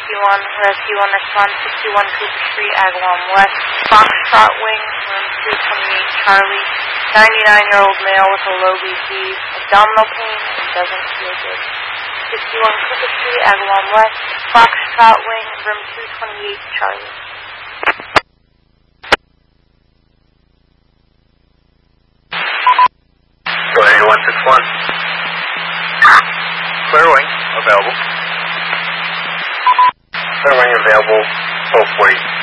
Rescue 1, respond 61 Cooper Street, Agawam West, Foxtrot Wing, room 228 Charlie, 99-year-old male with a low BP, abdominal pain, and doesn't feel good. 61 Cooper Street, Agawam West, Foxtrot Wing, room 228 Charlie. Go ahead, 161. Clear wing available. Clear wing available, 1240.